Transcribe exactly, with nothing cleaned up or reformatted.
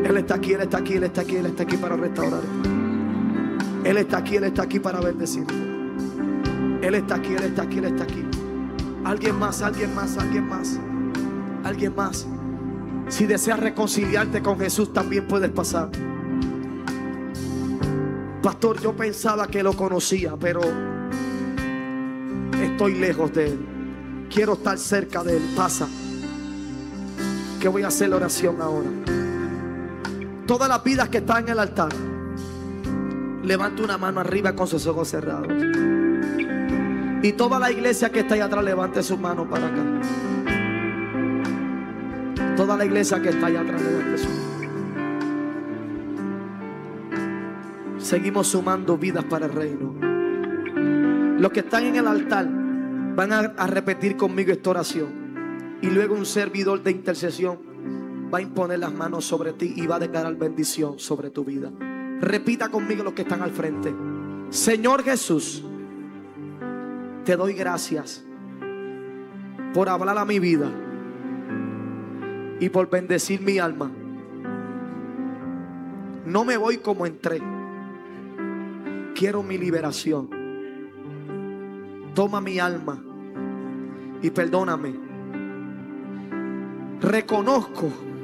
Él está aquí, Él está aquí, Él está aquí, Él está aquí para restaurar. Él está aquí, Él está aquí para bendecirte. Él está aquí, Él está aquí, Él está aquí. Alguien más, alguien más, alguien más. Alguien más. Si deseas reconciliarte con Jesús, también puedes pasar. Pastor, yo pensaba que lo conocía, pero estoy lejos de Él. Quiero estar cerca de Él. Pasa, que voy a hacer la oración ahora. Todas las vidas que están en el altar, levante una mano arriba con sus ojos cerrados. Y toda la iglesia que está ahí atrás, levante su mano para acá. Toda la iglesia que está allá atrás, levante su mano. Seguimos sumando vidas para el reino. Los que están en el altar van a, a repetir conmigo esta oración. Y luego un servidor de intercesión va a imponer las manos sobre ti y va a declarar bendición sobre tu vida. Repita conmigo los que están al frente. Señor Jesús, te doy gracias por hablar a mi vida y por bendecir mi alma. No me voy como entré. Quiero mi liberación. Toma mi alma y perdóname. Reconozco